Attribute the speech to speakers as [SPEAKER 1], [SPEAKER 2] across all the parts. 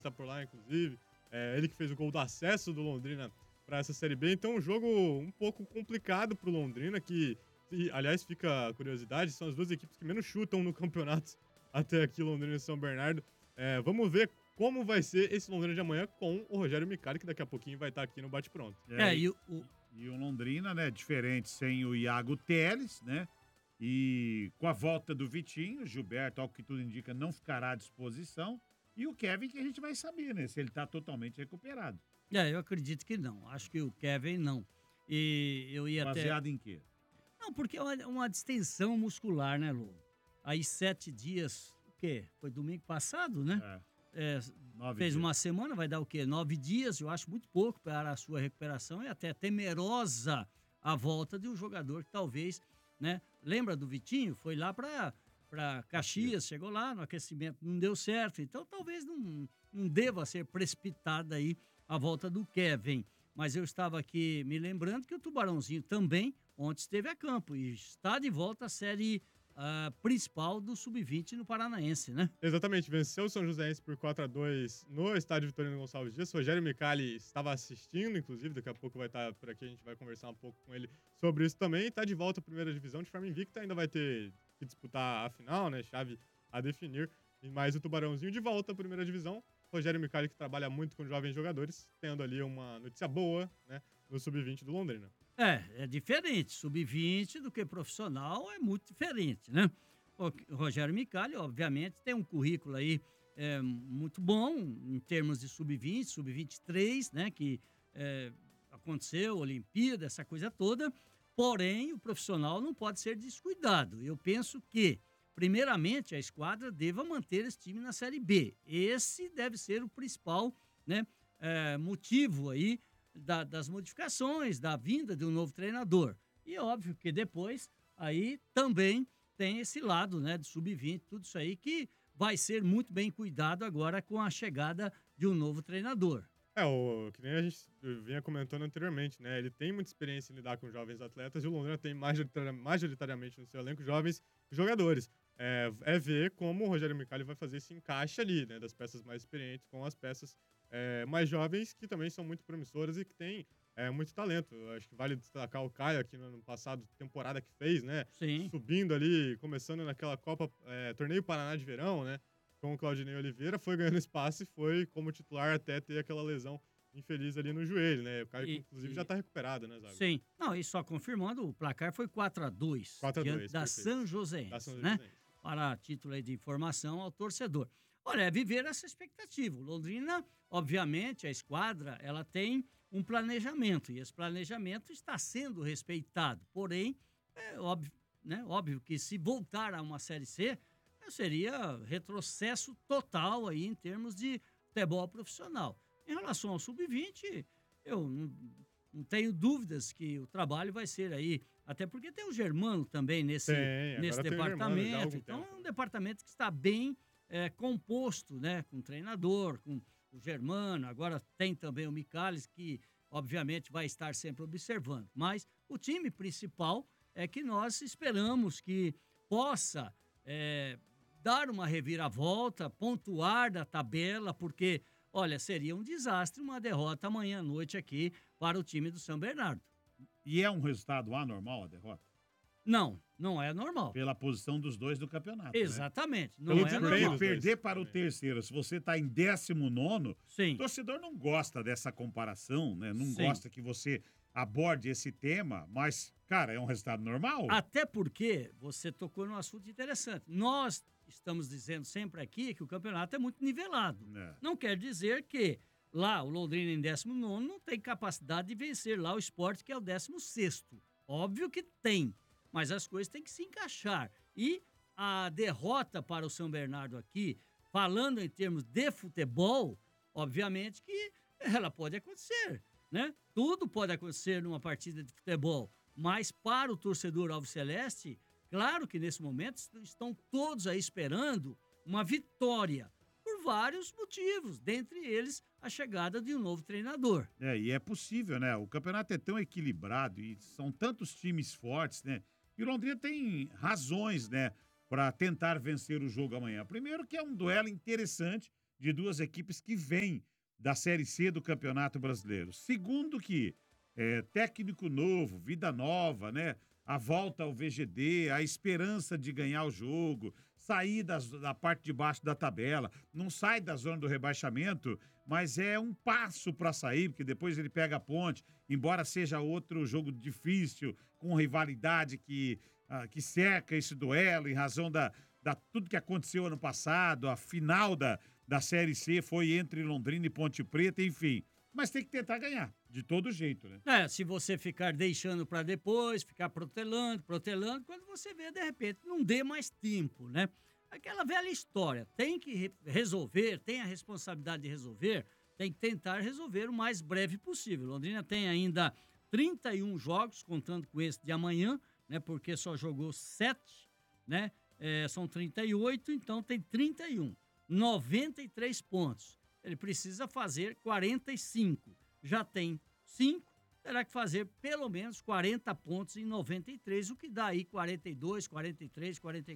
[SPEAKER 1] está por lá, inclusive. Ele que fez o gol do acesso do Londrina para essa Série B. Então, um jogo um pouco complicado para o Londrina, que, aliás, fica a curiosidade, são as duas equipes que menos chutam no campeonato até aqui, Londrina e São Bernardo. Vamos ver como vai ser esse Londrina de amanhã com o Rogério Micali, que daqui a pouquinho vai estar aqui no Bate Pronto.
[SPEAKER 2] E o Londrina, né, diferente, sem o Iago Teles, né, e com a volta do Vitinho, Gilberto, ao que tudo indica, não ficará à disposição, e o Kevin, que a gente vai saber, né, se ele tá totalmente recuperado.
[SPEAKER 3] Eu acredito que não. Acho que o Kevin não. E eu ia
[SPEAKER 2] Baseado em quê?
[SPEAKER 3] Não, porque é uma distensão muscular, né, Lu? Aí 7 dias, o quê? Foi domingo passado, né? Fez uma semana, vai dar o quê? 9 dias, eu acho muito pouco para a sua recuperação e até temerosa a volta de um jogador que talvez, né? Lembra do Vitinho? Foi lá para Caxias, chegou lá no aquecimento, não deu certo. Então talvez não deva ser precipitada aí a volta do Kevin. Mas eu estava aqui me lembrando que o Tubarãozinho também ontem esteve a campo e está de volta à série principal do Sub-20 no Paranaense, né?
[SPEAKER 1] Exatamente, venceu o São Joséense por 4-2 no estádio Vitorino Gonçalves Dias. Rogério Micali estava assistindo, inclusive, daqui a pouco vai estar por aqui, a gente vai conversar um pouco com ele sobre isso também. Está de volta à primeira divisão de forma invicta, ainda vai ter que disputar a final, né? Chave a definir. Mas o Tubarãozinho de volta à primeira divisão. Rogério Micali, que trabalha muito com jovens jogadores, tendo ali uma notícia boa, né? No Sub-20 do Londrina.
[SPEAKER 3] É diferente. Sub-20 do que profissional é muito diferente, né? O Rogério Micali, obviamente, tem um currículo aí muito bom em termos de Sub-20, Sub-23, né? Que aconteceu, Olimpíada, essa coisa toda. Porém, o profissional não pode ser descuidado. Eu penso que, primeiramente, a esquadra deva manter esse time na Série B. Esse deve ser o principal, né, motivo aí das modificações, da vinda de um novo treinador. E óbvio que depois aí também tem esse lado, né, de Sub-20, tudo isso aí que vai ser muito bem cuidado agora com a chegada de um novo treinador.
[SPEAKER 1] Que nem a gente vinha comentando anteriormente, né? Ele tem muita experiência em lidar com jovens atletas e o Londrina tem majoritariamente no seu elenco jovens jogadores. Ver como o Rogério Micali vai fazer esse encaixe ali, né? Das peças mais experientes com as peças mais jovens, que também são muito promissoras e que têm muito talento. Eu acho que vale destacar o Caio aqui no ano passado, temporada que fez, né?
[SPEAKER 3] Sim.
[SPEAKER 1] Subindo ali, começando naquela Copa, Torneio Paraná de Verão, né? Com o Claudinei Oliveira, foi ganhando espaço e foi como titular até ter aquela lesão infeliz ali no joelho, né? O Caio, inclusive, já tá recuperado, né, Zago?
[SPEAKER 3] Sim. Não, e só confirmando, o placar foi 4-2.
[SPEAKER 1] 4-2,
[SPEAKER 3] diante da São Joséense, né? Para título aí de informação ao torcedor. Olha, é viver essa expectativa. O Londrina, obviamente, a esquadra, ela tem um planejamento e esse planejamento está sendo respeitado. Porém, é óbvio, né? Óbvio que se voltar a uma Série C, seria retrocesso total aí em termos de futebol profissional. Em relação ao Sub-20, eu não tenho dúvidas que o trabalho vai ser aí, até porque tem o Germano também nesse departamento. Então é um departamento que está bem composto, né, com o treinador, com o Germano, agora tem também o Micali, que obviamente vai estar sempre observando. Mas o time principal é que nós esperamos que possa dar uma reviravolta, pontuar da tabela, porque, olha, seria um desastre uma derrota amanhã à noite aqui para o time do São Bernardo.
[SPEAKER 2] E é um resultado anormal a derrota?
[SPEAKER 3] Não é normal.
[SPEAKER 2] Pela posição dos dois do campeonato.
[SPEAKER 3] Exatamente.
[SPEAKER 2] Né? Não é normal. Perder para o terceiro, se você está em 19º, o torcedor não gosta dessa comparação, né? Não gosta que você aborde esse tema, mas, cara, é um resultado normal?
[SPEAKER 3] Até porque você tocou num assunto interessante. Nós estamos dizendo sempre aqui que o campeonato é muito nivelado. Não quer dizer que lá o Londrina em 19º não tem capacidade de vencer lá o Sport, que é o 16º. Óbvio que tem, mas as coisas têm que se encaixar. E a derrota para o São Bernardo aqui, falando em termos de futebol, obviamente que ela pode acontecer, né? Tudo pode acontecer numa partida de futebol, mas para o torcedor alviceleste, claro que nesse momento estão todos aí esperando uma vitória, por vários motivos, dentre eles a chegada de um novo treinador.
[SPEAKER 2] E é possível, né? O campeonato é tão equilibrado e são tantos times fortes, né? E o Londrina tem razões, né, para tentar vencer o jogo amanhã. Primeiro que é um duelo interessante de duas equipes que vêm da Série C do Campeonato Brasileiro. Segundo que técnico novo, vida nova, né? A volta ao VGD, a esperança de ganhar o jogo, sair da parte de baixo da tabela, não sai da zona do rebaixamento, mas é um passo para sair, porque depois ele pega a Ponte, embora seja outro jogo difícil, com rivalidade que cerca esse duelo, em razão da tudo que aconteceu ano passado, a final da Série C foi entre Londrina e Ponte Preta, enfim. Mas tem que tentar ganhar, de todo jeito, né?
[SPEAKER 3] Se você ficar deixando para depois, ficar protelando, quando você vê, de repente, não dê mais tempo, né? Aquela velha história, tem que resolver, tem a responsabilidade de resolver, tem que tentar resolver o mais breve possível. Londrina tem ainda 31 jogos, contando com esse de amanhã, né? Porque só jogou 7, né? São 38, então tem 31. 93 pontos. Ele precisa fazer 45. Já tem 5, terá que fazer pelo menos 40 pontos em 93, o que dá aí 42, 43,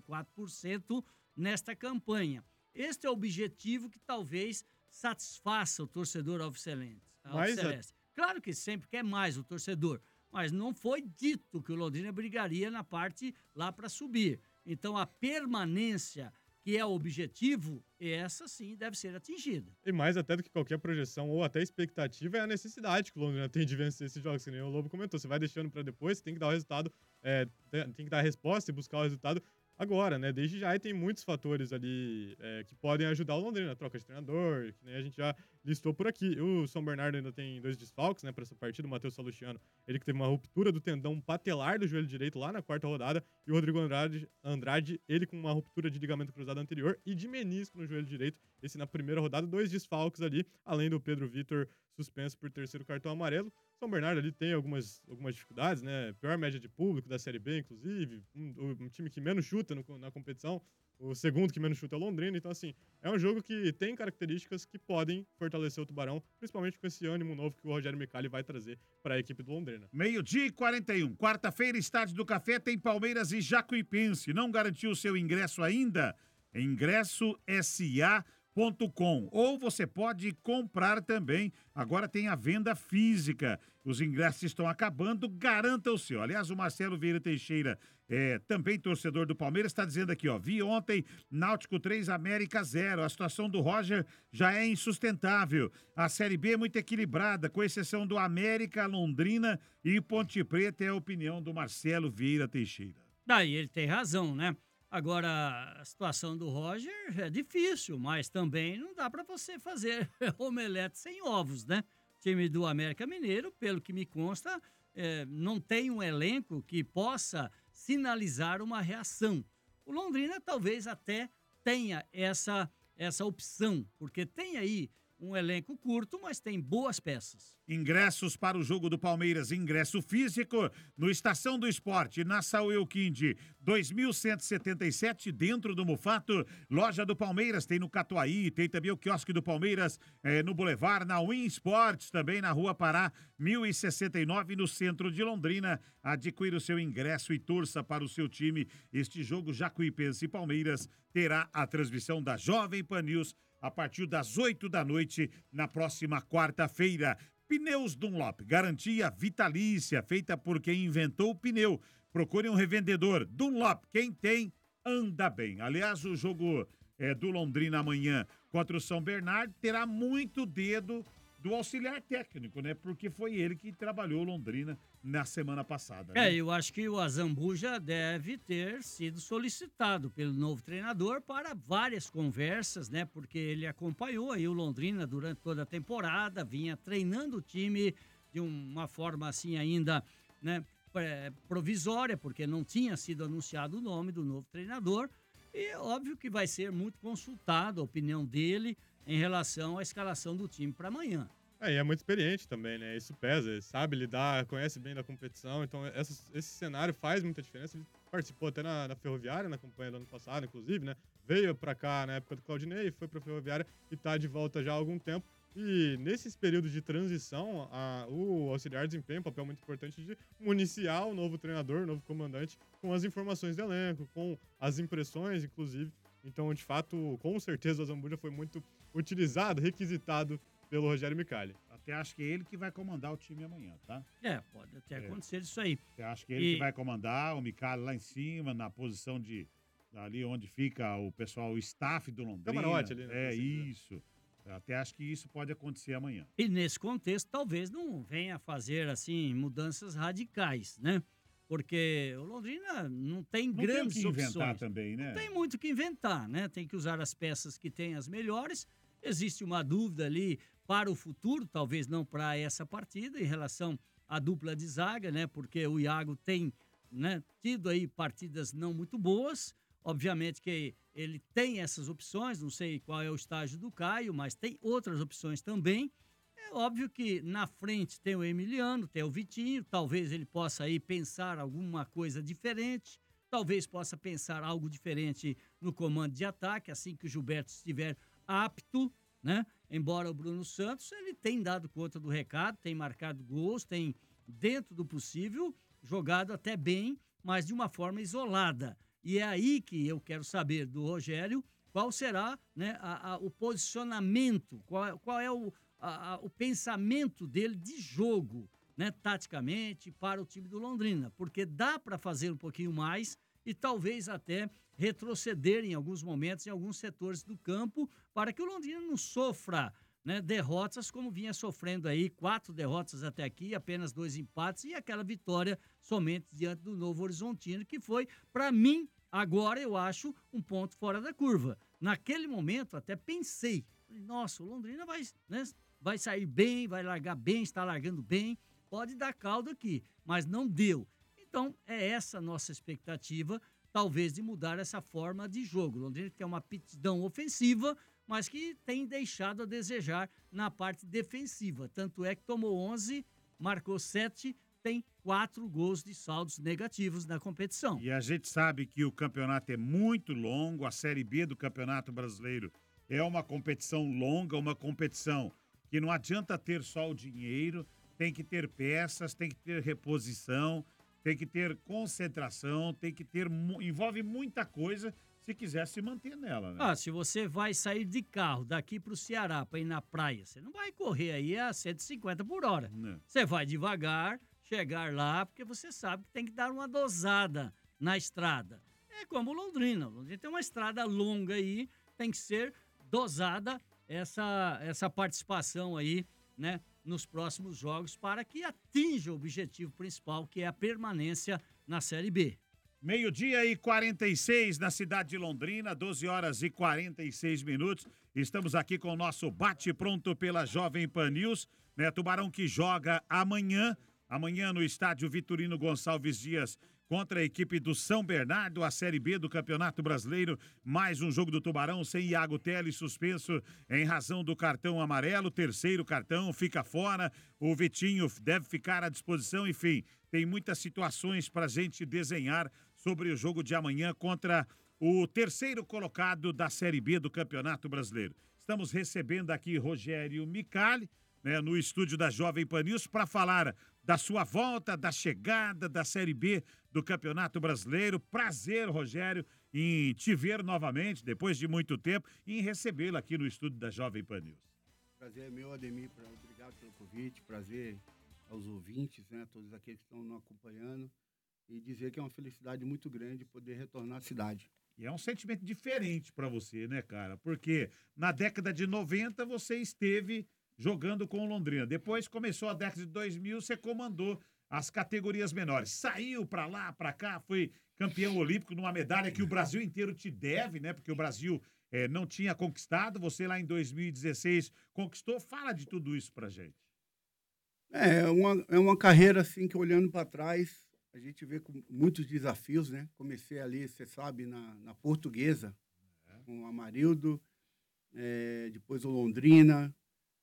[SPEAKER 3] 44% nesta campanha. Este é o objetivo que talvez satisfaça o torcedor alviceleste. Claro que sempre quer mais o torcedor, mas não foi dito que o Londrina brigaria na parte lá para subir. Então a permanência, que é o objetivo, essa sim deve ser atingida.
[SPEAKER 1] E mais até do que qualquer projeção ou até expectativa é a necessidade que o Londrina tem de vencer esses jogos, que nem o Lobo comentou. Você vai deixando para depois, você tem que dar o resultado, tem que dar a resposta e buscar o resultado agora, né? Desde já, e tem muitos fatores ali que podem ajudar o Londrina, a troca de treinador, que nem a gente já listou por aqui. O São Bernardo ainda tem 2 desfalques, né, para essa partida. O Matheus Salustiano, ele que teve uma ruptura do tendão patelar do joelho direito lá na 4ª rodada, e o Rodrigo Andrade, ele com uma ruptura de ligamento cruzado anterior e de menisco no joelho direito, esse na 1ª rodada, 2 desfalques ali, além do Pedro Vitor suspenso por 3º cartão amarelo. São Bernardo ali tem algumas dificuldades, né? Pior média de público da Série B, inclusive. Um time que menos chuta na competição. O segundo que menos chuta é o Londrina. Então, assim, é um jogo que tem características que podem fortalecer o Tubarão, principalmente com esse ânimo novo que o Rogério Micali vai trazer para a equipe do Londrina.
[SPEAKER 2] 12h41. Quarta-feira, Estádio do Café tem Palmeiras e Jacuipense. Não garantiu o seu ingresso ainda? IngressoSA.com. Ou você pode comprar também. Agora tem a venda física. Os ingressos estão acabando, garanta o seu. Aliás, o Marcelo Vieira Teixeira, também torcedor do Palmeiras, está dizendo aqui, ó, vi ontem Náutico 3, América 0. A situação do Roger já é insustentável. A Série B é muito equilibrada, com exceção do América, Londrina e Ponte Preta, é a opinião do Marcelo Vieira Teixeira.
[SPEAKER 3] Daí ele tem razão, né? Agora, a situação do Roger é difícil, mas também não dá para você fazer omelete sem ovos, né? O time do América Mineiro, pelo que me consta, não tem um elenco que possa sinalizar uma reação. O Londrina talvez até tenha essa opção, porque tem aí um elenco curto, mas tem boas peças.
[SPEAKER 2] Ingressos para o jogo do Palmeiras, ingresso físico no Estação do Esporte, na Saúl Euquinde, 2177, dentro do Mufato. Loja do Palmeiras tem no Catuaí, tem também o quiosque do Palmeiras no Boulevard, na Win Sports, também na Rua Pará, 1069, no centro de Londrina. Adquira o seu ingresso e torça para o seu time. Este jogo Jacuipense e Palmeiras terá a transmissão da Jovem Pan News a partir das 8 da noite, na próxima quarta-feira. Pneus Dunlop, garantia vitalícia, feita por quem inventou o pneu. Procure um revendedor. Dunlop, quem tem, anda bem. Aliás, o jogo do Londrina amanhã contra o São Bernardo terá muito dedo do auxiliar técnico, né? Porque foi ele que trabalhou Londrina na semana passada. Né?
[SPEAKER 3] Eu acho que o Azambuja deve ter sido solicitado pelo novo treinador para várias conversas, né? Porque ele acompanhou aí o Londrina durante toda a temporada, vinha treinando o time de uma forma assim ainda, né, provisória, porque não tinha sido anunciado o nome do novo treinador. E é óbvio que vai ser muito consultado a opinião dele em relação à escalação do time para amanhã.
[SPEAKER 1] E é muito experiente também, né? Isso pesa, ele sabe lidar, conhece bem da competição, então esse cenário faz muita diferença. Ele participou até na Ferroviária, na campanha do ano passado, inclusive, né? Veio para cá na época do Claudinei, foi para a Ferroviária e tá de volta já há algum tempo. E nesses períodos de transição, o auxiliar desempenha um papel muito importante de municiar o novo treinador, o novo comandante, com as informações do elenco, com as impressões, inclusive. Então, de fato, com certeza o Zambuja foi muito utilizado, requisitado pelo Rogério Micali.
[SPEAKER 2] Até acho que é ele que vai comandar o time amanhã, tá?
[SPEAKER 3] Pode até acontecer isso aí.
[SPEAKER 2] Eu acho que é ele que vai comandar, o Micali lá em cima, na posição de ali onde fica o pessoal, o staff do Londrina.
[SPEAKER 1] Camarote ali, né?
[SPEAKER 2] Isso. Até acho que isso pode acontecer amanhã.
[SPEAKER 3] E nesse contexto, talvez não venha fazer, assim, mudanças radicais, né? Porque o Londrina não tem grandes
[SPEAKER 2] tem o que
[SPEAKER 3] opções.
[SPEAKER 2] inventar também, né?
[SPEAKER 3] Não tem muito o que inventar, né? Tem que usar as peças que tem as melhores. Existe uma dúvida ali para o futuro, talvez não para essa partida, em relação à dupla de zaga, né? Porque o Iago tem, né, tido aí partidas não muito boas. Obviamente que ele tem essas opções, não sei qual é o estágio do Caio, mas tem outras opções também. É óbvio que na frente tem o Emiliano, tem o Vitinho, talvez ele possa aí pensar alguma coisa diferente, talvez possa pensar algo diferente no comando de ataque, assim que o Gilberto estiver apto, né? Embora o Bruno Santos, ele tem dado conta do recado, tem marcado gols, tem, dentro do possível, jogado até bem, mas de uma forma isolada. E é aí que eu quero saber do Rogério qual será, né, o posicionamento, qual é o pensamento dele de jogo, né, taticamente, para o time do Londrina. Porque dá para fazer um pouquinho mais e talvez até retroceder em alguns momentos, em alguns setores do campo, para que o Londrina não sofra, né, derrotas como vinha sofrendo aí, 4 derrotas até aqui, apenas 2 empates e aquela vitória somente diante do Novo Horizontino, que foi, para mim, agora eu acho um ponto fora da curva. Naquele momento até pensei, nossa, o Londrina vai, né, vai sair bem, vai largar bem, está largando bem, pode dar caldo aqui, mas não deu. Então é essa a nossa expectativa, talvez de mudar essa forma de jogo. O Londrina tem uma aptidão ofensiva, mas que tem deixado a desejar na parte defensiva. Tanto é que tomou 11, marcou 7, tem 4 gols de saldos negativos na competição.
[SPEAKER 2] E a gente sabe que o campeonato é muito longo, a Série B do Campeonato Brasileiro é uma competição longa, uma competição que não adianta ter só o dinheiro, tem que ter peças, tem que ter reposição, tem que ter concentração, tem que ter... envolve muita coisa se quiser se manter nela, né?
[SPEAKER 3] Se você vai sair de carro daqui para o Ceará para ir na praia, você não vai correr aí a 150 por hora.
[SPEAKER 2] Não.
[SPEAKER 3] Você vai devagar, chegar lá, porque você sabe que tem que dar uma dosada na estrada. É como Londrina. Londrina tem uma estrada longa aí, tem que ser dosada essa participação aí, né, nos próximos jogos para que atinja o objetivo principal, que é a permanência na Série B.
[SPEAKER 2] 12h46 na cidade de Londrina, 12h46. Estamos aqui com o nosso bate-pronto pela Jovem Pan News, né? Tubarão que joga amanhã no estádio Vitorino Gonçalves Dias contra a equipe do São Bernardo, a Série B do Campeonato Brasileiro. Mais um jogo do Tubarão sem Iago Teles, suspenso em razão do cartão amarelo. Terceiro cartão, fica fora. O Vitinho deve ficar à disposição. Enfim, tem muitas situações para a gente desenhar sobre o jogo de amanhã contra o terceiro colocado da Série B do Campeonato Brasileiro. Estamos recebendo aqui Rogério Micali, né, no estúdio da Jovem Pan News, para falar da sua volta, da chegada da Série B do Campeonato Brasileiro. Prazer, Rogério, em te ver novamente, depois de muito tempo, e em recebê-lo aqui no estúdio da Jovem Pan News.
[SPEAKER 4] Prazer é meu, Ademir. Obrigado pelo convite. Prazer aos ouvintes, né, todos aqueles que estão nos acompanhando. E dizer que é uma felicidade muito grande poder retornar à cidade.
[SPEAKER 2] E é um sentimento diferente para você, né, cara? Porque na década de 90 você esteve jogando com o Londrina. Depois começou a década de 2000, você comandou as categorias menores. Saiu para lá, para cá, foi campeão olímpico numa medalha que o Brasil inteiro te deve, né? Porque o Brasil não tinha conquistado. Você lá em 2016 conquistou. Fala de tudo isso pra gente.
[SPEAKER 4] É uma carreira assim que, olhando para trás, a gente vê com muitos desafios, né? Comecei ali, você sabe, na Portuguesa, com o Amarildo, depois o Londrina,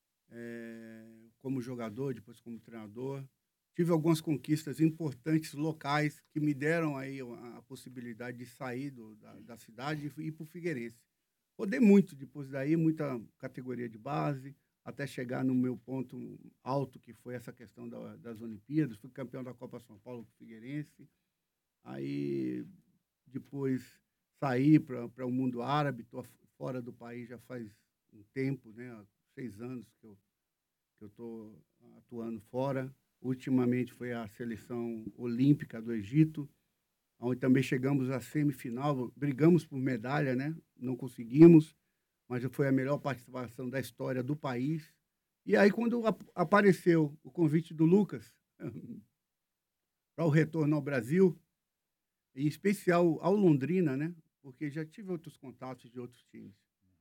[SPEAKER 4] como jogador, depois como treinador. Tive algumas conquistas importantes locais que me deram aí a possibilidade de sair da cidade e ir para o Figueirense. Rodei muito depois daí, muita categoria de base, até chegar no meu ponto alto, que foi essa questão das Olimpíadas. Fui campeão da Copa São Paulo com o Figueirense. Aí, depois, sair para o mundo árabe, estou fora do país já faz um tempo, né? Há 6 anos que eu estou atuando fora. Ultimamente foi a seleção olímpica do Egito, onde também chegamos à semifinal, brigamos por medalha, né? Não conseguimos, mas foi a melhor participação da história do país. E aí, quando apareceu o convite do Lucas para o retorno ao Brasil, em especial ao Londrina, né? Porque já tive outros contatos de outros times.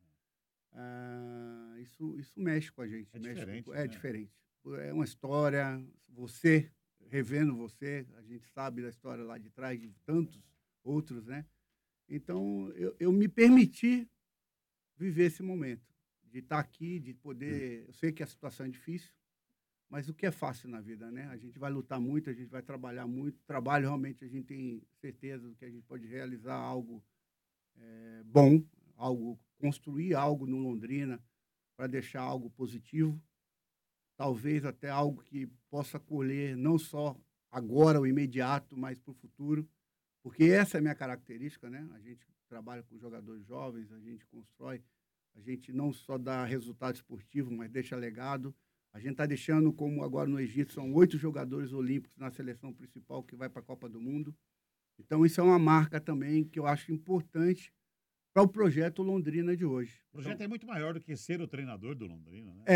[SPEAKER 4] Isso mexe com a gente.
[SPEAKER 2] É
[SPEAKER 4] mexe
[SPEAKER 2] diferente,
[SPEAKER 4] com,
[SPEAKER 2] né?
[SPEAKER 4] diferente. É uma história, você, revendo você, a gente sabe da história lá de trás, de tantos outros, né? Então, eu me permiti viver esse momento, de estar aqui, de poder... Eu sei que a situação é difícil, mas o que é fácil na vida, né? A gente vai lutar muito, a gente vai trabalhar muito. Trabalho, realmente, a gente tem certeza de que a gente pode realizar algo bom, construir algo no Londrina para deixar algo positivo. Talvez até algo que possa colher não só agora, o imediato, mas para o futuro. Porque essa é a minha característica, né? A gente trabalha com jogadores jovens, a gente constrói, a gente não só dá resultado esportivo, mas deixa legado. A gente está deixando, como agora no Egito, são 8 jogadores olímpicos na seleção principal que vai para a Copa do Mundo. Então, isso é uma marca também que eu acho importante para o projeto Londrina de hoje.
[SPEAKER 2] O projeto é muito maior do que ser o treinador do Londrina, né?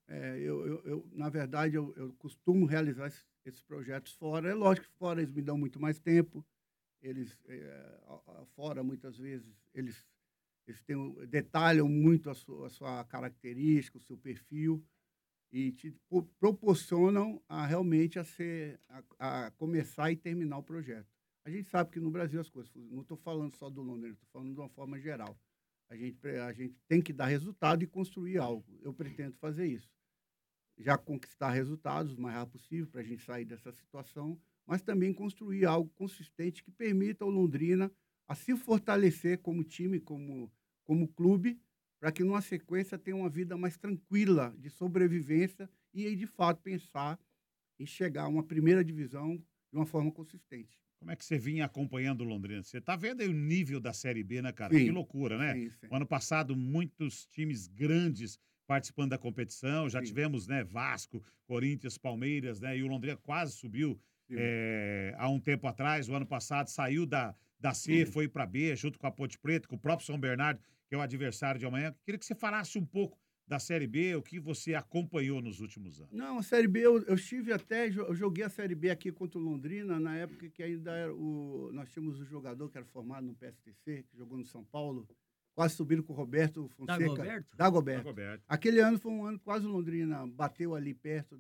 [SPEAKER 4] Na verdade, eu costumo realizar esses projetos fora. É lógico que fora eles me dão muito mais tempo. Eles, fora, muitas vezes, eles detalham muito a sua característica, o seu perfil, e te proporcionam realmente a começar e terminar o projeto. A gente sabe que no Brasil as coisas... Não estou falando só do Londrina, estou falando de uma forma geral. A gente tem que dar resultado e construir algo. Eu pretendo fazer isso. Já conquistar resultados o mais rápido possível para a gente sair dessa situação, mas também construir algo consistente que permita ao Londrina a se fortalecer como time, como clube, para que, numa sequência, tenha uma vida mais tranquila de sobrevivência e, de fato, pensar em chegar a uma primeira divisão de uma forma consistente.
[SPEAKER 2] Como é que você vinha acompanhando o Londrina? Você tá vendo aí o nível da Série B, né, cara?
[SPEAKER 4] Sim,
[SPEAKER 2] Que loucura, né?
[SPEAKER 4] sim.
[SPEAKER 2] O ano passado, muitos times grandes participando da competição. Já
[SPEAKER 4] Sim.
[SPEAKER 2] tivemos, né, Vasco, Corinthians, Palmeiras, né? E o Londrina quase subiu há um tempo atrás. O ano passado saiu da C, foi para B, junto com a Ponte Preta, com o próprio São Bernardo, que é o adversário de amanhã. Queria que você falasse um pouco da Série B, o que você acompanhou nos últimos anos.
[SPEAKER 4] Não, a Série B, eu estive até... Eu joguei a Série B aqui contra o Londrina, na época que ainda era nós tínhamos um jogador que era formado no PSTC, que jogou no São Paulo, quase subiram com o Roberto Fonseca. Dagoberto. Aquele ano foi um ano que quase o Londrina bateu ali perto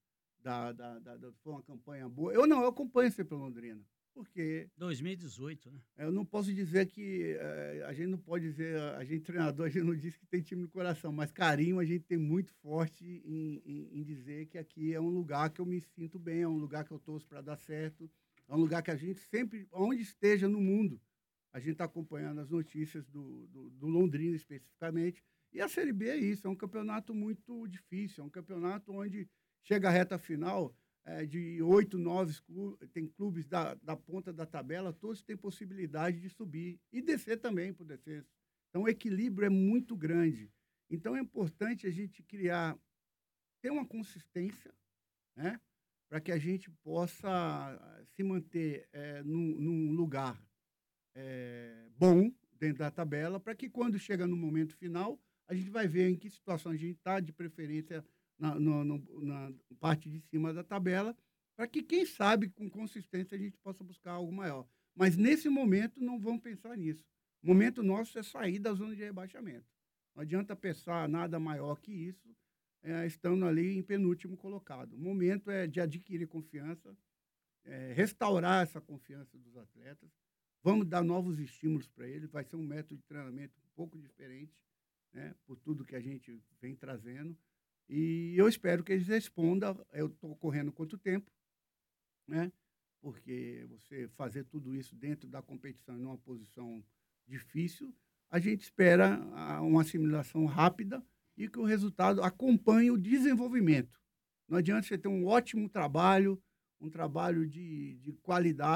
[SPEAKER 4] foi uma campanha boa. Eu acompanho sempre o Londrina, porque...
[SPEAKER 3] 2018, né?
[SPEAKER 4] Eu não posso dizer que... a gente não pode dizer... A gente, treinador, a gente não diz que tem time no coração, mas carinho a gente tem muito forte em dizer que aqui é um lugar que eu me sinto bem, é um lugar que eu torço para dar certo, é um lugar que a gente sempre, onde esteja no mundo, a gente está acompanhando as notícias do Londrina especificamente. E a Série B é isso, é um campeonato muito difícil, é um campeonato onde chega a reta final... de 8, 9 clubes, tem clubes da ponta da tabela, todos têm possibilidade de subir e descer também por descer. Então, o equilíbrio é muito grande. Então, é importante a gente ter uma consistência, né, para que a gente possa se manter num lugar bom dentro da tabela, para que quando chega no momento final, a gente vai ver em que situação a gente está, de preferência na parte de cima da tabela, para que, quem sabe, com consistência, a gente possa buscar algo maior. Mas, nesse momento, não vamos pensar nisso. O momento nosso é sair da zona de rebaixamento. Não adianta pensar nada maior que isso, estando ali em penúltimo colocado. O momento é de adquirir confiança, restaurar essa confiança dos atletas. Vamos dar novos estímulos para eles. Vai ser um método de treinamento um pouco diferente, né, por tudo que a gente vem trazendo. E eu espero que eles respondam. Eu estou correndo quanto tempo, né? Porque você fazer tudo isso dentro da competição em uma posição difícil, a gente espera uma assimilação rápida e que o resultado acompanhe o desenvolvimento. Não adianta você ter um ótimo trabalho, um trabalho de qualidade,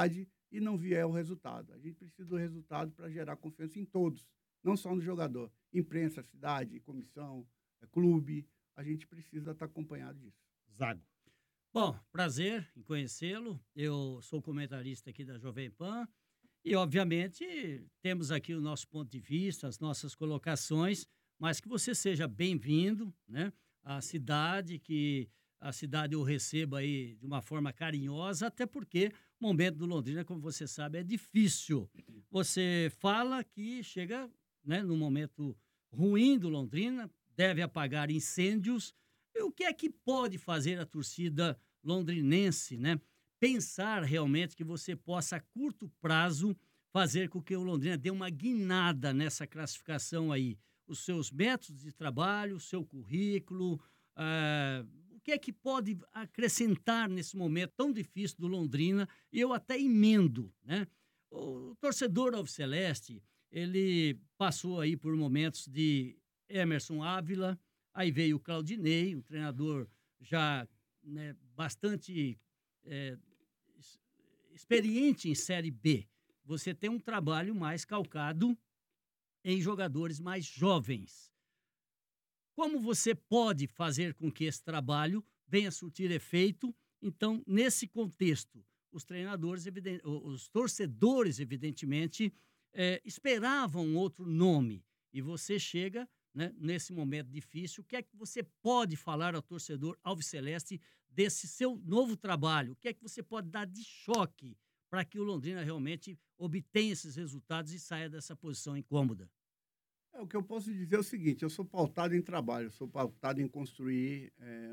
[SPEAKER 4] e não vier o resultado. A gente precisa do resultado para gerar confiança em todos, não só no jogador. Imprensa, cidade, comissão, clube, a gente precisa estar acompanhado disso.
[SPEAKER 2] Zago.
[SPEAKER 3] Bom, prazer em conhecê-lo. Eu sou comentarista aqui da Jovem Pan e, obviamente, temos aqui o nosso ponto de vista, as nossas colocações, mas que você seja bem-vindo, né? À cidade, que a cidade o receba aí de uma forma carinhosa, até porque o momento do Londrina, como você sabe, é difícil. Você fala que chega, né, no momento ruim do Londrina, deve apagar incêndios. E o que é que pode fazer a torcida londrinense, né? Pensar realmente que você possa, a curto prazo, fazer com que o Londrina dê uma guinada nessa classificação aí. Os seus métodos de trabalho, o seu currículo, o que é que pode acrescentar nesse momento tão difícil do Londrina? E eu até emendo, né? O torcedor alviceleste, ele passou aí por momentos de Emerson Ávila, aí veio o Claudinei, um treinador já, né, bastante experiente em Série B. Você tem um trabalho mais calcado em jogadores mais jovens. Como você pode fazer com que esse trabalho venha a surtir efeito? Então, nesse contexto, os treinadores, os torcedores, evidentemente, esperavam outro nome. E você chega, né, nesse momento difícil. O que é que você pode falar ao torcedor alviceleste desse seu novo trabalho? O que é que você pode dar de choque para que o Londrina realmente obtenha esses resultados e saia dessa posição incômoda?
[SPEAKER 4] O que eu posso dizer é o seguinte: eu sou pautado em trabalho, eu sou pautado em construir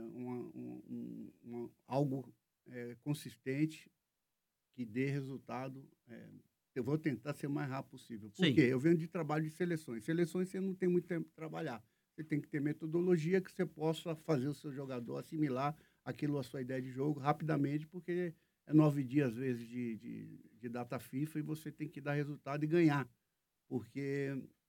[SPEAKER 4] algo consistente que dê resultado. Eu vou tentar ser o mais rápido possível. Por
[SPEAKER 3] Sim.
[SPEAKER 4] quê? Eu venho de trabalho de seleções. Seleções você não tem muito tempo para trabalhar. Você tem que ter metodologia que você possa fazer o seu jogador assimilar aquilo, a sua ideia de jogo, rapidamente, porque é 9 dias, às vezes, de data FIFA e você tem que dar resultado e ganhar. Porque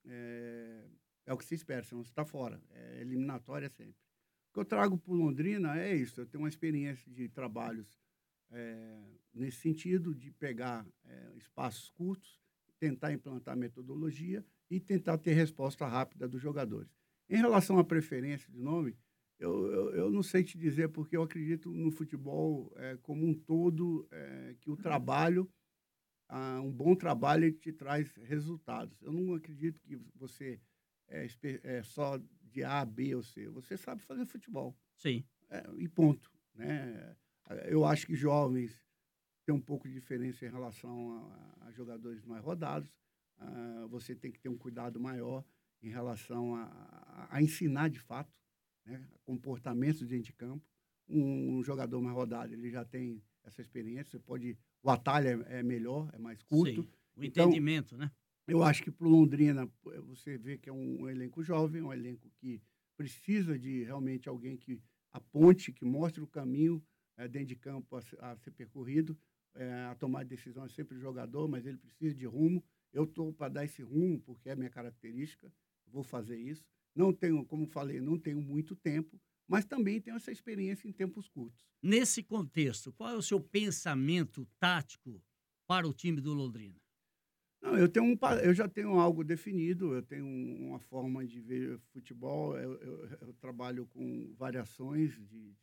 [SPEAKER 4] é o que se espera, senão você está fora. É eliminatória sempre. O que eu trago para o Londrina é isso. Eu tenho uma experiência de trabalhos nesse sentido, de pegar espaços curtos, tentar implantar metodologia e tentar ter resposta rápida dos jogadores. Em relação à preferência de nome, eu não sei te dizer, porque eu acredito no futebol como um todo, que o trabalho, um bom trabalho, ele te traz resultados. Eu não acredito que você é só de A, B ou C. Você sabe fazer futebol.
[SPEAKER 3] Sim.
[SPEAKER 4] E ponto, né? Eu acho que jovens têm um pouco de diferença em relação a jogadores mais rodados. Você tem que ter um cuidado maior em relação a ensinar de fato, né, comportamentos dentro de campo. Um jogador mais rodado, ele já tem essa experiência. O atalho é melhor, é mais curto.
[SPEAKER 3] Sim. O entendimento, né?
[SPEAKER 4] Eu acho que para o Londrina, você vê que é um elenco jovem, um elenco que precisa de realmente alguém que aponte, que mostre o caminho dentro de campo a ser percorrido. A tomar decisão é sempre o jogador, mas ele precisa de rumo. Eu estou para dar esse rumo, porque é a minha característica, vou fazer isso. Não tenho, como falei, não tenho muito tempo, mas também tenho essa experiência em tempos curtos.
[SPEAKER 3] Nesse contexto, qual é o seu pensamento tático para o time do Londrina?
[SPEAKER 4] Não, eu já tenho algo definido, eu tenho uma forma de ver futebol, eu trabalho com variações de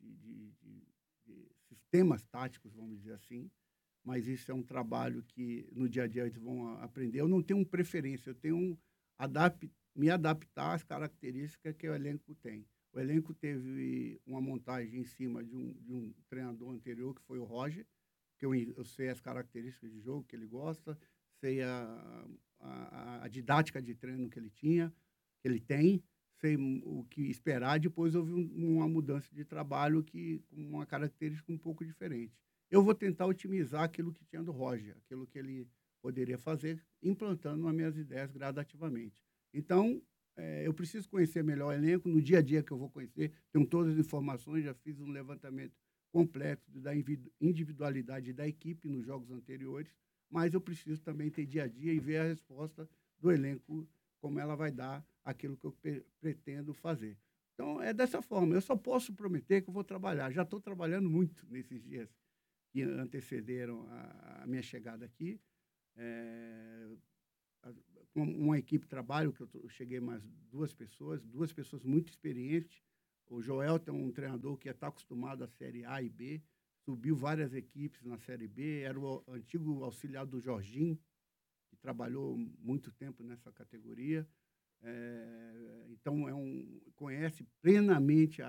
[SPEAKER 4] sistemas táticos, vamos dizer assim, mas isso é um trabalho que no dia a dia eles vão aprender. Eu não tenho preferência, eu tenho me adaptar às características que o elenco tem. O elenco teve uma montagem em cima de um treinador anterior, que foi o Roger, que eu sei as características de jogo que ele gosta, sei a didática de treino que ele tem, sei o que esperar. Depois houve uma mudança de trabalho com uma característica um pouco diferente. Eu vou tentar otimizar aquilo que tinha do Roger, aquilo que ele poderia fazer, implantando as minhas ideias gradativamente. Então, eu preciso conhecer melhor o elenco. No dia a dia que eu vou conhecer, tenho todas as informações, já fiz um levantamento completo da individualidade da equipe nos jogos anteriores, mas eu preciso também ter dia a dia e ver a resposta do elenco, como ela vai dar aquilo que eu pretendo fazer. Então, é dessa forma. Eu só posso prometer que eu vou trabalhar. Já estou trabalhando muito nesses dias. que antecederam a minha chegada aqui. Uma equipe de trabalho, que eu cheguei mais duas pessoas muito experientes. O Joel é um treinador que está acostumado à Série A e B, subiu várias equipes na Série B, era o antigo auxiliar do Jorginho, que trabalhou muito tempo nessa categoria. Então, conhece plenamente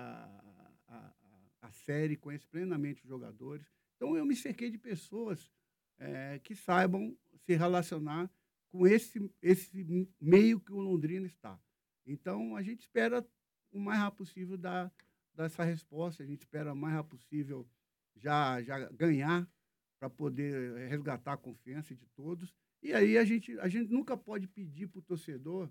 [SPEAKER 4] a série, conhece plenamente os jogadores. Então, eu me cerquei de pessoas que saibam se relacionar com esse meio que o Londrina está. Então, a gente espera o mais rápido possível dar essa resposta, a gente espera o mais rápido possível já ganhar para poder resgatar a confiança de todos. E aí a gente nunca pode pedir para o torcedor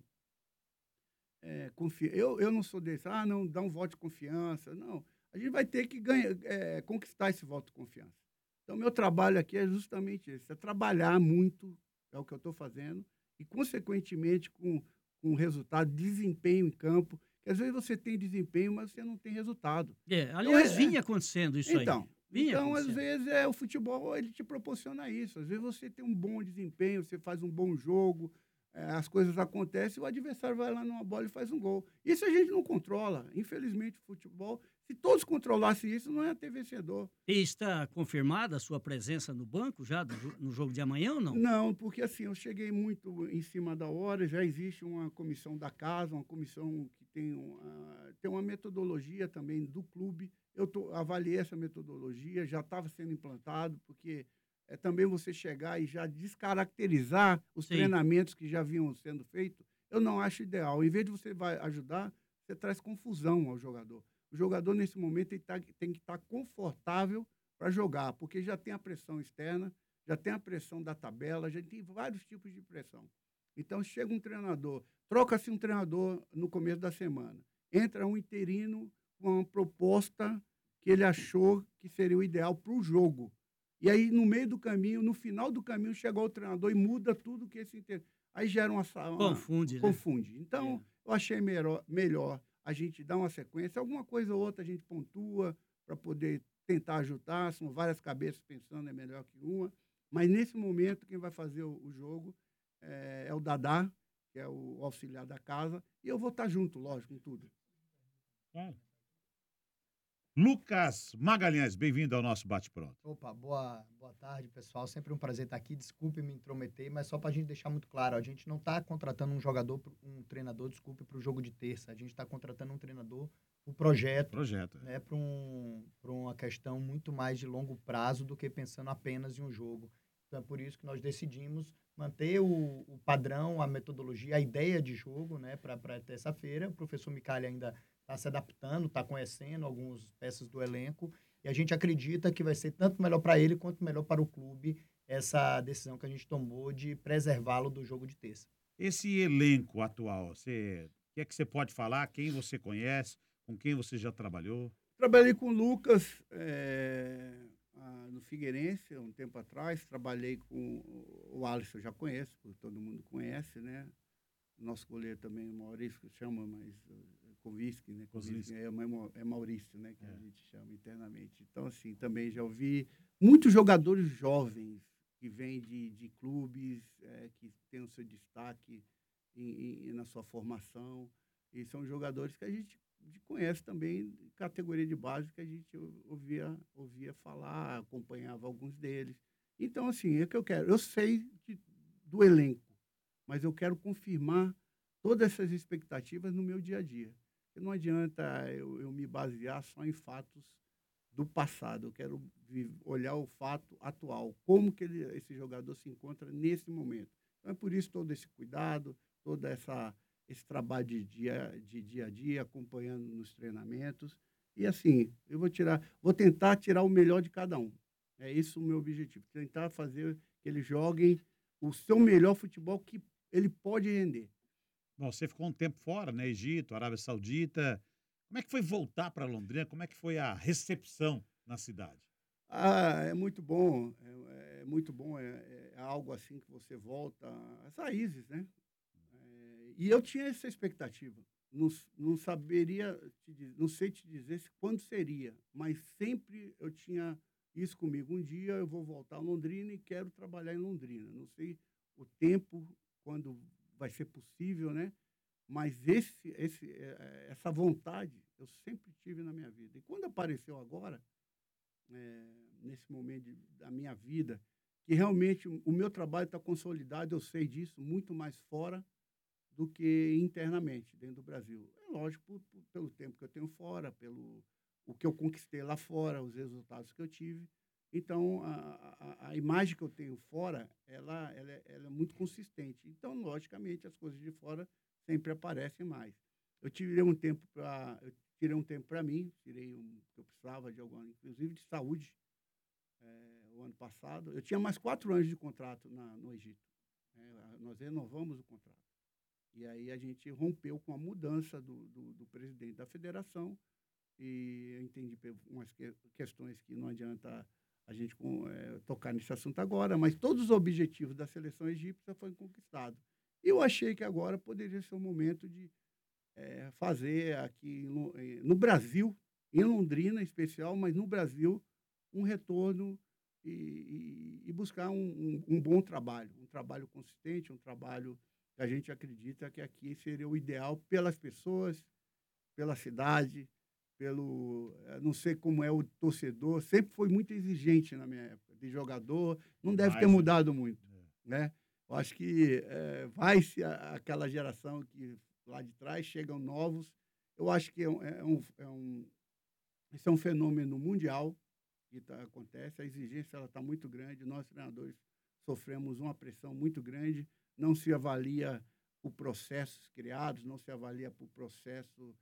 [SPEAKER 4] confiar. Eu não sou desse, não, dá um voto de confiança. Não, a gente vai ter que conquistar esse voto de confiança. Então, meu trabalho aqui é justamente esse, é trabalhar muito, é o que eu estou fazendo, e, consequentemente, com resultado, desempenho em campo, que às vezes você tem desempenho, mas você não tem resultado.
[SPEAKER 3] Aliás, vinha acontecendo isso aí.
[SPEAKER 4] Então, às vezes, o futebol ele te proporciona isso. Às vezes você tem um bom desempenho, você faz um bom jogo, as coisas acontecem, o adversário vai lá numa bola e faz um gol. Isso a gente não controla. Infelizmente, o futebol, se todos controlassem isso, não ia ter vencedor.
[SPEAKER 3] E está confirmada a sua presença no banco já no jogo de amanhã ou não?
[SPEAKER 4] Não, porque assim, eu cheguei muito em cima da hora, já existe uma comissão da casa, uma comissão que tem uma metodologia também do clube. Eu avaliei essa metodologia, já estava sendo implantado, porque também você chegar e já descaracterizar os treinamentos que já vinham sendo feitos, eu não acho ideal. Em vez de você vai ajudar, você traz confusão ao jogador. O jogador, nesse momento, ele tem que estar confortável para jogar, porque já tem a pressão externa, já tem a pressão da tabela, já tem vários tipos de pressão. Então, chega um treinador, troca-se um treinador no começo da semana, entra um interino com uma proposta que ele achou que seria o ideal para o jogo. E aí, no meio do caminho, no final do caminho, chega o treinador e muda tudo que esse interino... Aí gera
[SPEAKER 3] Confunde,
[SPEAKER 4] confunde. Então, eu achei melhor a gente dar uma sequência, alguma coisa ou outra a gente pontua para poder tentar ajudar, são várias cabeças pensando, é melhor que uma. Mas, nesse momento, quem vai fazer o jogo é o Dadá, que é o auxiliar da casa, e eu vou estar junto, lógico, em tudo.
[SPEAKER 2] Lucas Magalhães, bem-vindo ao nosso Bate-Pronto.
[SPEAKER 5] Opa, boa tarde, pessoal. Sempre um prazer estar aqui. Desculpe me intrometer, mas só para a gente deixar muito claro, a gente não está contratando um treinador, para o jogo de terça. A gente está contratando um treinador para o projeto. Né, para uma questão muito mais de longo prazo do que pensando apenas em um jogo. Então é por isso que nós decidimos manter o padrão, a metodologia, a ideia de jogo, né, para terça-feira. O professor Micali ainda está se adaptando, está conhecendo algumas peças do elenco, e a gente acredita que vai ser tanto melhor para ele quanto melhor para o clube essa decisão que a gente tomou de preservá-lo do jogo de terça.
[SPEAKER 2] Esse elenco atual, o que é que você pode falar? Quem você conhece? Com quem você já trabalhou?
[SPEAKER 4] Trabalhei com o Lucas no Figueirense, um tempo atrás. Trabalhei com o Alisson, já conheço, todo mundo conhece, né? Nosso goleiro também, o Maurício, que chama, mas Koviski, né? Koviski é Maurício, né? Que a gente chama internamente. Então, assim, também já ouvi muitos jogadores jovens que vêm de clubes que têm o seu destaque na sua formação. E são jogadores que a gente conhece também, categoria de base, que a gente ouvia falar, acompanhava alguns deles. Então, assim, é o que eu quero. Eu sei do elenco, mas eu quero confirmar todas essas expectativas no meu dia a dia. Porque não adianta eu me basear só em fatos do passado. Eu quero olhar o fato atual, como que esse jogador se encontra nesse momento. Então, é por isso todo esse cuidado, todo esse trabalho de dia a dia, acompanhando nos treinamentos. E, assim, eu vou tentar tirar o melhor de cada um. É isso o meu objetivo, tentar fazer que eles joguem o seu melhor futebol que ele pode render.
[SPEAKER 2] Bom, você ficou um tempo fora, né? Egito, Arábia Saudita. Como é que foi voltar para Londrina? Como é que foi a recepção na cidade?
[SPEAKER 4] É muito bom. É muito bom. É algo assim que você volta às raízes, né? E eu tinha essa expectativa. Não saberia, não sei te dizer quando seria, mas sempre eu tinha isso comigo. Um dia eu vou voltar a Londrina e quero trabalhar em Londrina. Não sei o tempo, quando vai ser possível, né? Mas essa vontade eu sempre tive na minha vida. E quando apareceu agora, nesse momento da minha vida, que realmente o meu trabalho está consolidado, eu sei disso, muito mais fora do que internamente, dentro do Brasil. É lógico, pelo tempo que eu tenho fora, pelo o que eu conquistei lá fora, os resultados que eu tive. Então, a imagem que eu tenho fora, ela é muito consistente. Então, logicamente, as coisas de fora sempre aparecem mais. Eu tirei um tempo para mim, eu precisava de alguma, inclusive de saúde, o ano passado. Eu tinha mais 4 anos de contrato no Egito. Nós renovamos o contrato. E aí a gente rompeu com a mudança do presidente da federação, e eu entendi umas questões que não adianta a gente tocar nesse assunto agora, mas todos os objetivos da seleção egípcia foram conquistados. E eu achei que agora poderia ser o momento de fazer aqui no Brasil, em Londrina em especial, mas no Brasil, um retorno e buscar um bom trabalho, um trabalho consistente, um trabalho que a gente acredita que aqui seria o ideal pelas pessoas, pela cidade, não sei como é o torcedor, sempre foi muito exigente na minha época, de jogador, não deve ter mudado muito, né? Eu acho que vai-se aquela geração que lá de trás chegam novos. Eu acho que esse é um fenômeno mundial que acontece, a exigência está muito grande, nós treinadores sofremos uma pressão muito grande, não se avalia por processos criados, não se avalia por processos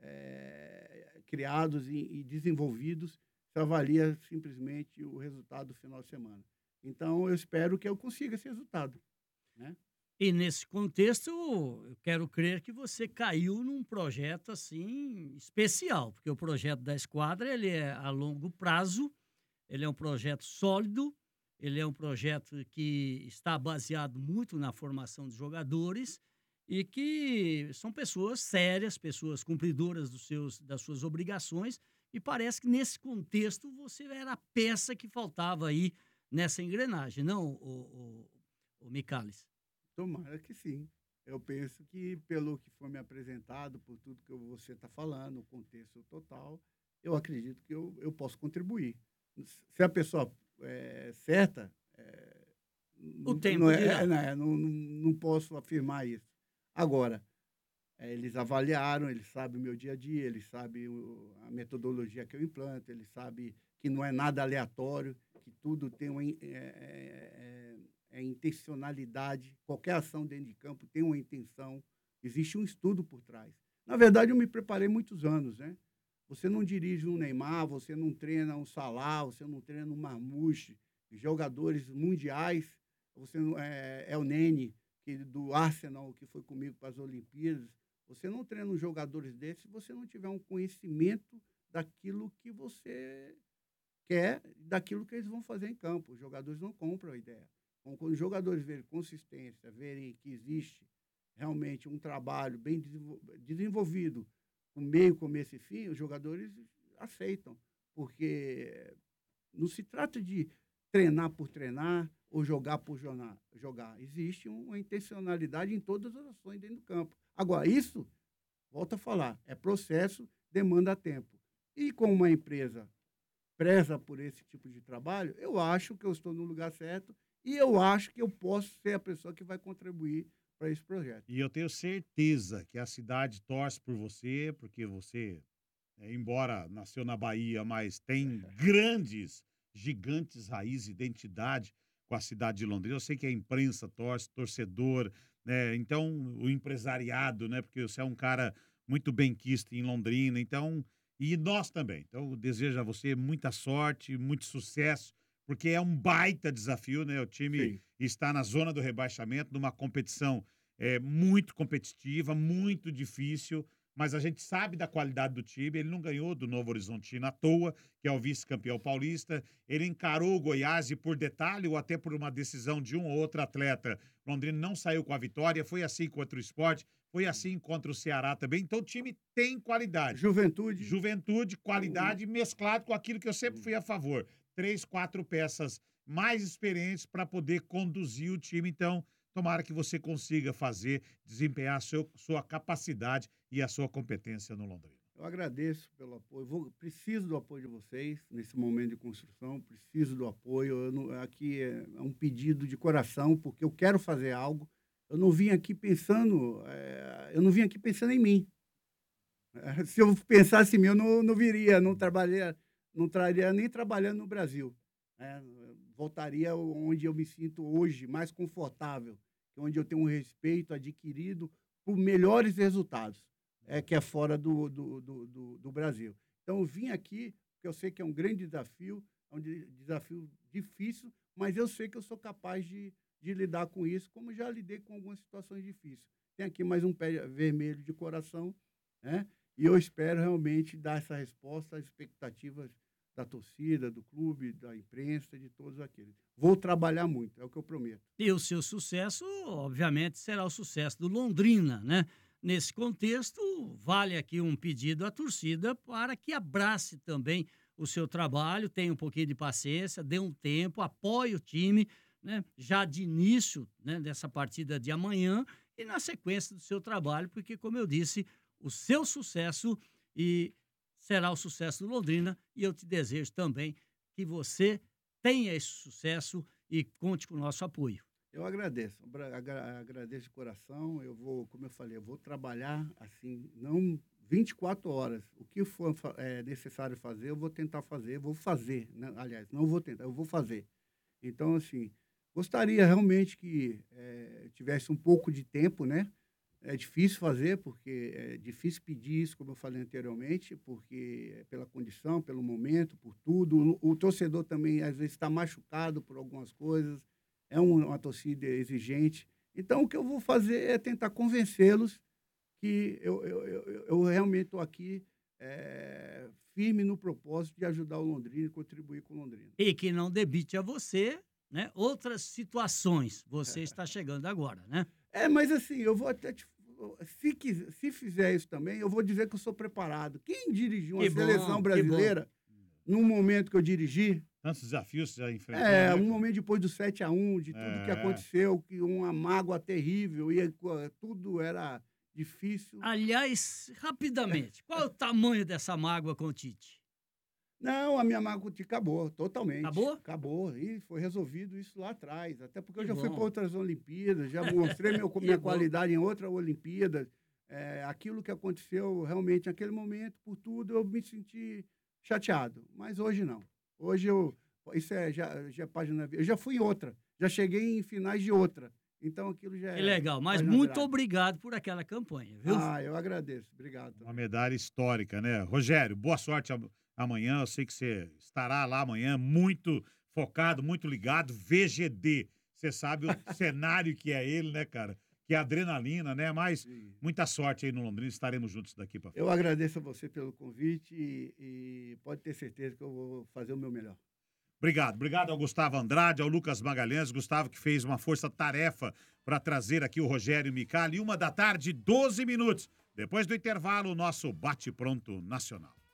[SPEAKER 4] criados e desenvolvidos, se avalia simplesmente o resultado do final de semana. Então, eu espero que eu consiga esse resultado, né?
[SPEAKER 3] E nesse contexto, eu quero crer que você caiu num projeto assim especial, porque o projeto da esquadra ele é a longo prazo, ele é um projeto sólido, ele é um projeto que está baseado muito na formação de jogadores e que são pessoas sérias, pessoas cumpridoras das suas obrigações, e parece que nesse contexto você era a peça que faltava aí nessa engrenagem, não, o Micales?
[SPEAKER 4] Tomara que sim. Eu penso que, pelo que foi me apresentado, por tudo que você está falando, o contexto total, eu acredito que eu posso contribuir. Se a pessoa certa,
[SPEAKER 3] O tempo dirá.
[SPEAKER 4] não posso afirmar isso. Agora, eles avaliaram, eles sabem o meu dia a dia, eles sabem a metodologia que eu implanto, eles sabem que não é nada aleatório, que tudo tem uma intencionalidade. Qualquer ação dentro de campo tem uma intenção, existe um estudo por trás. Na verdade, eu me preparei muitos anos, né? Você não dirige um Neymar, você não treina um Salah, você não treina um Marmouche, jogadores mundiais, você não, é o Nene, do Arsenal, que foi comigo para as Olimpíadas. Você não treina uns jogadores desses se você não tiver um conhecimento daquilo que você quer, daquilo que eles vão fazer em campo. Os jogadores não compram a ideia. Então, quando os jogadores verem consistência, verem que existe realmente um trabalho bem desenvolvido, com meio, começo e fim, os jogadores aceitam. Porque não se trata de treinar por treinar ou jogar por jogar. Existe uma intencionalidade em todas as ações dentro do campo. Agora, isso, volto a falar, é processo, demanda tempo. E como uma empresa preza por esse tipo de trabalho, eu acho que eu estou no lugar certo e eu acho que eu posso ser a pessoa que vai contribuir para esse projeto.
[SPEAKER 2] E eu tenho certeza que a cidade torce por você, porque você, embora nasceu na Bahia, mas tem grandes, gigantes raízes, identidade com a cidade de Londrina. Eu sei que a imprensa torce, torcedor, né? Então, o empresariado, né? Porque você é um cara muito benquisto em Londrina, então, e nós também. Então, eu desejo a você muita sorte, muito sucesso, porque é um baita desafio, né? O time
[SPEAKER 4] Sim.
[SPEAKER 2] está na zona do rebaixamento, numa competição muito competitiva, muito difícil, mas a gente sabe da qualidade do time. Ele não ganhou do Novo Horizontino à toa, que é o vice-campeão paulista. Ele encarou o Goiás e, por detalhe, ou até por uma decisão de um ou outro atleta, Londrina não saiu com a vitória. Foi assim contra o Sport, Foi assim contra o Ceará também. Então o time tem qualidade.
[SPEAKER 4] Juventude,
[SPEAKER 2] qualidade, mesclado com aquilo que eu sempre fui a favor. 3, 4 peças mais experientes para poder conduzir o time. Então, tomara que você consiga desempenhar sua capacidade e a sua competência no Londrina.
[SPEAKER 4] Eu agradeço pelo apoio. Preciso do apoio de vocês nesse momento de construção. Preciso do apoio. Aqui é um pedido de coração, porque eu quero fazer algo. Eu não vim aqui pensando em mim. Se eu pensasse em mim, eu não viria, não estaria nem trabalhando no Brasil. Voltaria onde eu me sinto hoje, mais confortável, onde eu tenho um respeito adquirido por melhores resultados, que é fora do Brasil. Então, eu vim aqui, porque eu sei que é um grande desafio, é um desafio difícil, mas eu sei que eu sou capaz de lidar com isso, como já lidei com algumas situações difíceis. Tem aqui mais um pé vermelho de coração, né? E eu espero realmente dar essa resposta às expectativas da torcida, do clube, da imprensa, de todos aqueles. Vou trabalhar muito, é o que eu prometo.
[SPEAKER 3] E o seu sucesso, obviamente, será o sucesso do Londrina, né? Nesse contexto, vale aqui um pedido à torcida para que abrace também o seu trabalho, tenha um pouquinho de paciência, dê um tempo, apoie o time, né? Já de início, né, dessa partida de amanhã e na sequência do seu trabalho, porque, como eu disse, o seu sucesso será o sucesso do Londrina, e eu te desejo também que você tenha esse sucesso e conte com o nosso apoio.
[SPEAKER 4] Eu agradeço, agradeço de coração. Eu vou, como eu falei, eu vou trabalhar assim, não 24 horas. O que for necessário fazer, eu vou tentar fazer, vou fazer, né? Aliás, não vou tentar, eu vou fazer. Então, assim, gostaria realmente que tivesse um pouco de tempo, né? É difícil fazer, porque é difícil pedir isso, como eu falei anteriormente, porque pela condição, pelo momento, por tudo. O torcedor também, às vezes, está machucado por algumas coisas, é uma torcida exigente. Então, o que eu vou fazer é tentar convencê-los que eu realmente estou aqui firme no propósito de ajudar o Londrina e contribuir com o Londrina.
[SPEAKER 3] E que não debite a você, né, outras situações. Você está chegando agora, né?
[SPEAKER 4] Mas assim, eu vou até se fizer isso também, eu vou dizer que eu sou preparado. Quem dirigiu uma seleção brasileira, no momento que eu dirigi...
[SPEAKER 2] Tantos desafios você já enfrentou.
[SPEAKER 4] Um momento depois do 7-1, de tudo que aconteceu, que uma mágoa terrível, e tudo era difícil.
[SPEAKER 3] Aliás, rapidamente, qual é o tamanho dessa mágoa com o Tite?
[SPEAKER 4] Não, a minha mágoa acabou, totalmente.
[SPEAKER 3] Acabou?
[SPEAKER 4] Acabou, e foi resolvido isso lá atrás. Até porque eu já fui para outras Olimpíadas, já mostrei minha qualidade em outra Olimpíada. Aquilo que aconteceu realmente naquele momento, por tudo, eu me senti chateado. Mas hoje não. Hoje isso já é página... Eu já fui em outra, já cheguei em finais de outra. Então aquilo já é...
[SPEAKER 3] legal, mas muito obrigado por aquela campanha, viu?
[SPEAKER 4] Eu agradeço, obrigado.
[SPEAKER 2] Uma medalha histórica, né? Rogério, boa sorte amanhã, eu sei que você estará lá amanhã muito focado, muito ligado, VGD. Você sabe o cenário que é ele, né, cara? Que é adrenalina, né? Mas muita sorte aí no Londrina, estaremos juntos daqui para frente.
[SPEAKER 4] Eu agradeço a você pelo convite e pode ter certeza que eu vou fazer o meu melhor.
[SPEAKER 2] Obrigado ao Gustavo Andrade, ao Lucas Magalhães, Gustavo que fez uma força-tarefa para trazer aqui o Rogério Micali, 13h, 12 minutos. Depois do intervalo, o nosso bate-pronto nacional.